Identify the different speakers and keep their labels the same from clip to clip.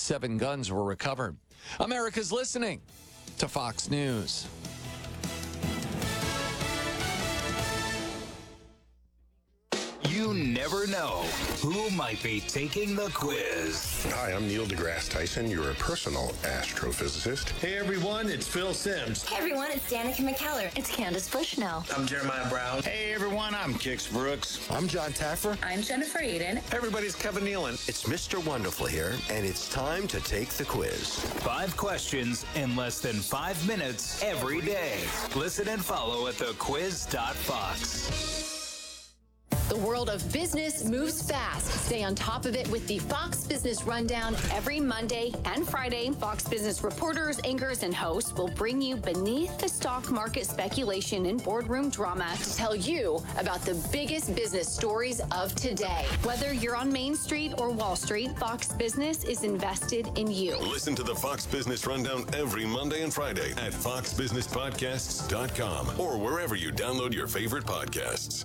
Speaker 1: 7 guns were recovered. America's listening to Fox News.
Speaker 2: You never know who might be taking the quiz.
Speaker 3: Hi, I'm Neil deGrasse Tyson, your personal astrophysicist.
Speaker 4: Hey everyone, it's Phil Simms.
Speaker 5: Hey everyone, it's Danica McKellar.
Speaker 6: It's Candace Bushnell.
Speaker 7: I'm Jeremiah Brown.
Speaker 8: Hey everyone, I'm Kix Brooks.
Speaker 9: I'm John Taffer.
Speaker 10: I'm Jennifer Aiden.
Speaker 11: Everybody's Kevin Nealon.
Speaker 12: It's Mr. Wonderful here, and it's time to take the quiz.
Speaker 2: 5 questions in less than 5 minutes every day. Listen and follow at thequiz.fox.
Speaker 6: The world of business moves fast. Stay on top of it with the Fox Business Rundown every Monday and Friday. Fox Business reporters, anchors, and hosts will bring you beneath the stock market speculation and boardroom drama to tell you about the biggest business stories of today. Whether you're on Main Street or Wall Street, Fox Business is invested in you.
Speaker 13: Listen to the Fox Business Rundown every Monday and Friday at foxbusinesspodcasts.com or wherever you download your favorite podcasts.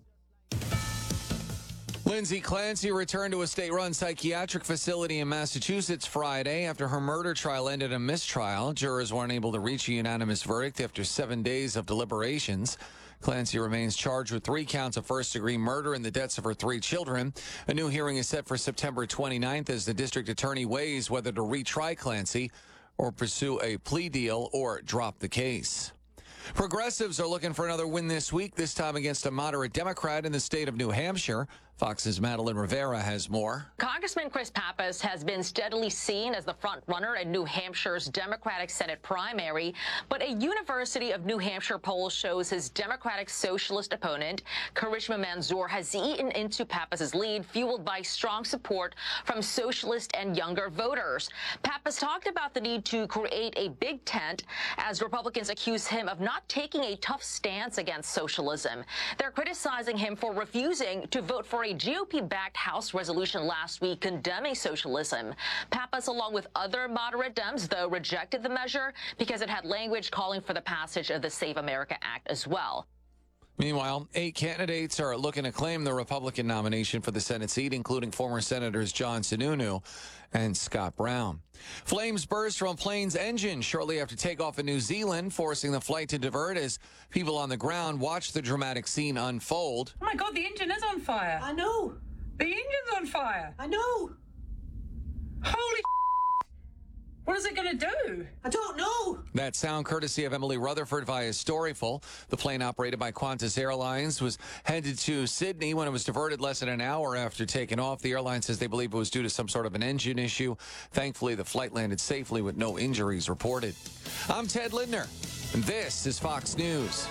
Speaker 1: Lindsay Clancy returned to a state-run psychiatric facility in Massachusetts Friday after her murder trial ended in mistrial. Jurors weren't able to reach a unanimous verdict after 7 days of deliberations. Clancy remains charged with 3 counts of first-degree murder in the deaths of her 3 children. A new hearing is set for September 29th as the district attorney weighs whether to retry Clancy or pursue a plea deal or drop the case. Progressives are looking for another win this week, this time against a moderate Democrat in the state of New Hampshire. Fox's Madeline Rivera has more.
Speaker 14: Congressman Chris Pappas has been steadily seen as the front runner in New Hampshire's Democratic Senate primary, but a University of New Hampshire poll shows his Democratic Socialist opponent, Karishma Manzoor, has eaten into Pappas's lead, fueled by strong support from socialist and younger voters. Pappas talked about the need to create a big tent as Republicans accuse him of not taking a tough stance against socialism. They're criticizing him for refusing to vote for a GOP-backed House resolution last week condemning socialism. Pappas, along with other moderate Dems, though, rejected the measure because it had language calling for the passage of the Save America Act as well.
Speaker 1: Meanwhile, 8 candidates are looking to claim the Republican nomination for the Senate seat, including former Senators John Sununu and Scott Brown. Flames burst from a plane's engine shortly after takeoff in New Zealand, forcing the flight to divert as people on the ground watched the dramatic scene unfold.
Speaker 10: Oh my God, the engine is on fire.
Speaker 15: I know.
Speaker 10: The engine's on fire.
Speaker 15: I know.
Speaker 10: Holy what is it going to do?
Speaker 15: I don't know.
Speaker 1: That sound courtesy of Emily Rutherford via Storyful. The plane operated by Qantas Airlines was headed to Sydney when it was diverted less than an hour after taking off. The airline says they believe it was due to some sort of an engine issue. Thankfully, the flight landed safely with no injuries reported. I'm Ted Lindner, and this is Fox News.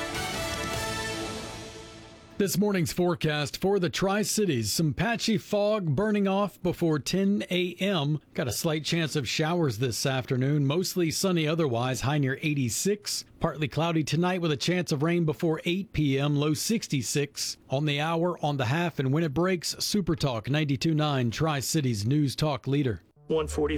Speaker 16: This morning's forecast for the Tri-Cities. Some patchy fog burning off before 10 a.m. Got a slight chance of showers this afternoon. Mostly sunny otherwise, high near 86. Partly cloudy tonight with a chance of rain before 8 p.m., low 66. On the hour, on the half, and when it breaks, Super Talk 92.9, Tri-Cities News Talk leader.
Speaker 17: 140.